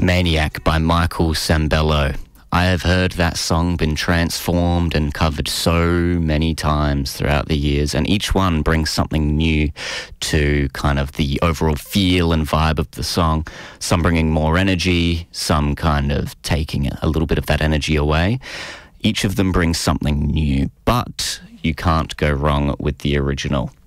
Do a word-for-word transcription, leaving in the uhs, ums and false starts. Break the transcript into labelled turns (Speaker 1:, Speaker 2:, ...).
Speaker 1: Maniac by Michael Sembello. I have heard that song been transformed and covered so many times throughout the years, and each one brings something new to kind of the overall feel and vibe of the song. Some bringing more energy, some kind of taking a little bit of that energy away. Each of them brings something new, but you can't go wrong with the original.